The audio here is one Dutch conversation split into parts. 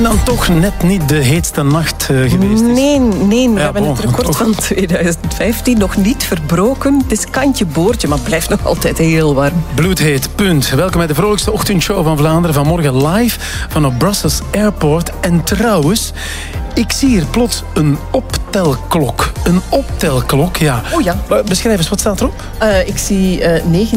En dan toch net niet de heetste nacht geweest is. Nee. We hebben het record van 2015 nog niet verbroken. Het is kantje boordje, maar het blijft nog altijd heel warm. Bloedheet, punt. Welkom bij de vrolijkste ochtendshow van Vlaanderen. Vanmorgen live vanaf Brussels Airport. En trouwens, ik zie hier plots een optelklok. Een optelklok, ja. Oh ja. Beschrijf eens, wat staat erop? Ik zie 19.931.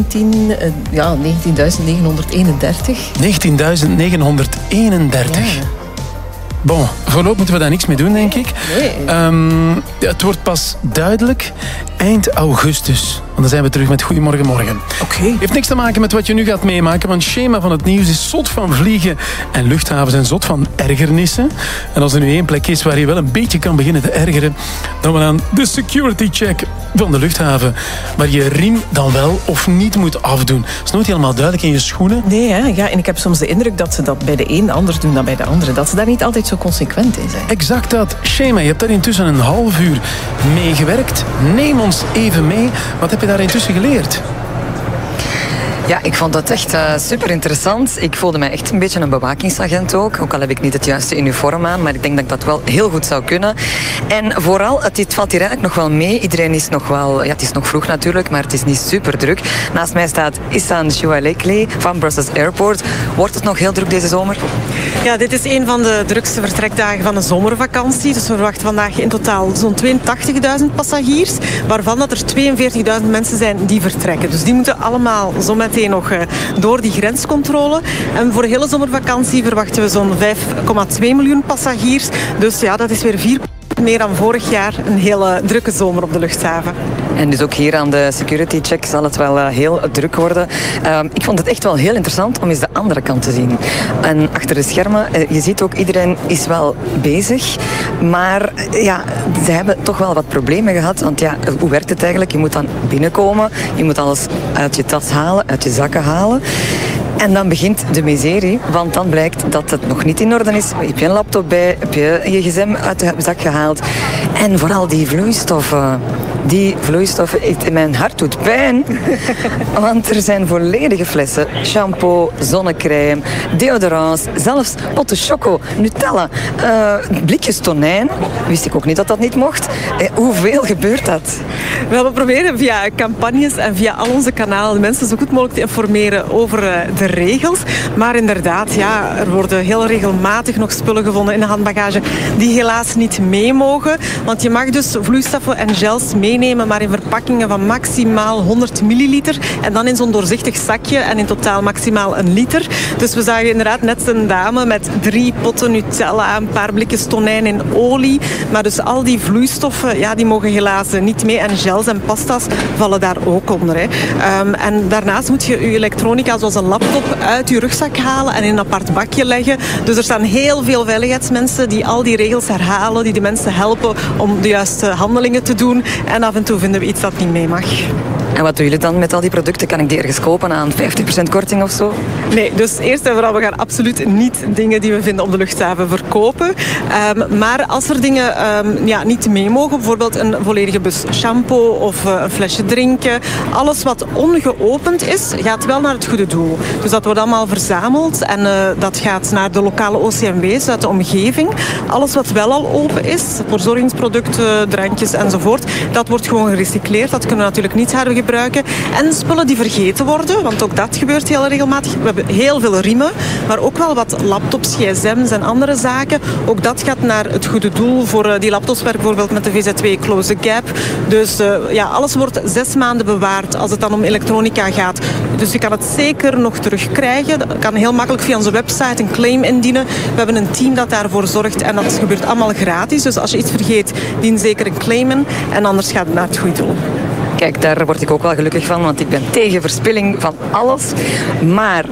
19.931. Ja. Bon, voorlopig moeten we daar niks mee doen, denk ik. Nee. Het wordt pas duidelijk eind augustus. Want dan zijn we terug met Goedemorgen Morgen. Oké. Heeft niks te maken met wat je nu gaat meemaken, want het schema van het nieuws is zot van vliegen en luchthavens en zot van ergernissen. En als er nu één plek is waar je wel een beetje kan beginnen te ergeren, dan wel aan de security check van de luchthaven, waar je riem dan wel of niet moet afdoen. Dat is nooit helemaal duidelijk in je schoenen. Nee, hè? Ja, en ik heb soms de indruk dat ze dat bij de een anders doen dan bij de andere. Dat ze daar niet altijd zo consequent in zijn. Exact dat. Shema, je hebt daar intussen een half uur mee gewerkt. Neem ons even mee. Wat heb je daar intussen geleerd? Ja, ik vond dat echt super interessant. Ik voelde mij echt een beetje een bewakingsagent ook. Ook al heb ik niet het juiste uniform aan, maar ik denk dat ik dat wel heel goed zou kunnen. En vooral, het valt hier eigenlijk nog wel mee. Iedereen is nog wel... Ja, het is nog vroeg natuurlijk, maar het is niet super druk. Naast mij staat Ihsan Choualekli van Brussels Airport. Wordt het nog heel druk deze zomer? Ja, dit is een van de drukste vertrekdagen van de zomervakantie. Dus we verwachten vandaag in totaal zo'n 82.000 passagiers, waarvan dat er 42.000 mensen zijn die vertrekken. Dus die moeten allemaal zo meteen nog door die grenscontrole. En voor de hele zomervakantie verwachten we zo'n 5,2 miljoen passagiers. Dus ja, dat is weer 4 meer dan vorig jaar. Een hele drukke zomer op de luchthaven. En dus ook hier aan de security check zal het wel heel druk worden. Ik vond het echt wel heel interessant om eens de andere kant te zien. En achter de schermen, je ziet ook iedereen is wel bezig. Maar ja, ze hebben toch wel wat problemen gehad. Want ja, hoe werkt het eigenlijk? Je moet dan binnenkomen. Je moet alles uit je tas halen, uit je zakken halen. En dan begint de miserie, want dan blijkt dat het nog niet in orde is. Heb je een laptop bij, heb je je gsm uit de zak gehaald. En vooral die vloeistoffen, mijn hart doet pijn. Want er zijn volledige flessen shampoo, zonnecrème, deodorants, zelfs potten choco, Nutella, blikjes tonijn. Wist ik ook niet dat dat niet mocht. Hoeveel gebeurt dat? Wel, we proberen via campagnes en via al onze kanalen de mensen zo goed mogelijk te informeren over de regels. Maar inderdaad, ja, er worden heel regelmatig nog spullen gevonden in de handbagage die helaas niet mee mogen. Want je mag dus vloeistoffen en gels meenemen, maar in verpakkingen van maximaal 100 milliliter. En dan in zo'n doorzichtig zakje en in totaal maximaal 1 liter. Dus we zagen inderdaad net een dame met 3 potten Nutella, een paar blikjes tonijn en olie. Maar dus al die vloeistoffen, ja, die mogen helaas niet mee. En gels en pasta's vallen daar ook onder. Hè. En daarnaast moet je je elektronica, zoals een laptop, uit je rugzak halen en in een apart bakje leggen. Dus er staan heel veel veiligheidsmensen die al die regels herhalen, die de mensen helpen om de juiste handelingen te doen. En af en toe vinden we iets dat niet mee mag. En wat doen jullie dan met al die producten? Kan ik die ergens kopen aan 50% korting of zo? Nee, dus eerst en vooral, we gaan absoluut niet dingen die we vinden op de luchthaven verkopen. Maar als er dingen niet mee mogen, bijvoorbeeld een volledige bus shampoo of een flesje drinken, alles wat ongeopend is, gaat wel naar het goede doel. Dus dat wordt allemaal verzameld en dat gaat naar de lokale OCMW's uit de omgeving. Alles wat wel al open is, verzorgingsproducten, drankjes enzovoort, dat wordt gewoon gerecycleerd. Dat kunnen we natuurlijk niet hergebruiken. En spullen die vergeten worden, want ook dat gebeurt heel regelmatig. We hebben heel veel riemen, maar ook wel wat laptops, gsm's en andere zaken. Ook dat gaat naar het goede doel. Voor die laptops werken bijvoorbeeld met de VZ2 Close the Gap. Dus alles wordt 6 maanden bewaard als het dan om elektronica gaat. Dus je kan het zeker nog terugkrijgen. Dat kan heel makkelijk via onze website een claim indienen. We hebben een team dat daarvoor zorgt en dat gebeurt allemaal gratis. Dus als je iets vergeet, dien zeker een claim in en anders gaat het naar het goede doel. Kijk, daar word ik ook wel gelukkig van, want ik ben tegen verspilling van alles. Maar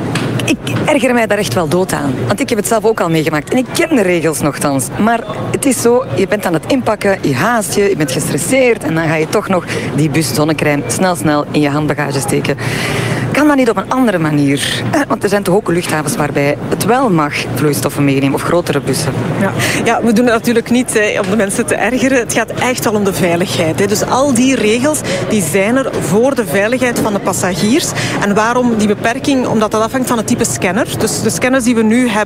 ik erger mij daar echt wel dood aan. Want ik heb het zelf ook al meegemaakt. En ik ken de regels nogthans. Maar het is zo, je bent aan het inpakken, je haast je bent gestresseerd en dan ga je toch nog die bus zonnecrème snel in je handbagage steken. Kan dat niet op een andere manier? Want er zijn toch ook luchthavens waarbij het wel mag vloeistoffen meenemen of grotere bussen. Ja, we doen het natuurlijk niet om de mensen te ergeren. Het gaat echt wel om de veiligheid. Dus al die regels die zijn er voor de veiligheid van de passagiers. En waarom die beperking? Omdat dat afhangt van het type scanner. Dus de scanners die we nu hebben